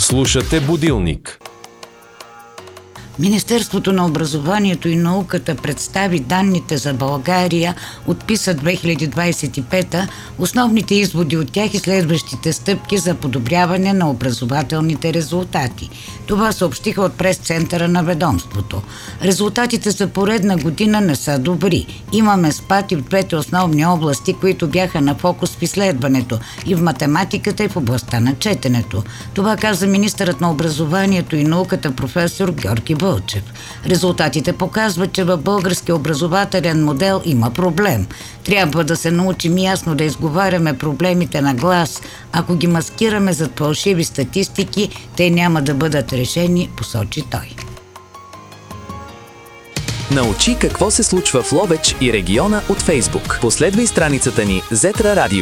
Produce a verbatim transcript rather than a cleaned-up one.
Слушате Будилник. Министерството на образованието и науката представи данните за България от ПИСА две хиляди двадесет и пета, основните изводи от тях и следващите стъпки за подобряване на образователните резултати. Това съобщиха от прес-центъра на ведомството. Резултатите за поредна година не са добри. Имаме спад и в двете основни области, които бяха на фокус в изследването – и в математиката, и в областта на четенето. Това каза министърът на образованието и науката професор Георги Вълчев. Резултатите показват, че в българския образователен модел има проблем. Трябва да се научим ясно да изговаряме проблемите на глас. Ако ги маскираме зад фалшиви статистики, те няма да бъдат решени, посочи той. Научи какво се случва в Ловеч и региона от Фейсбук. Последвай страницата ни Зетра Радио.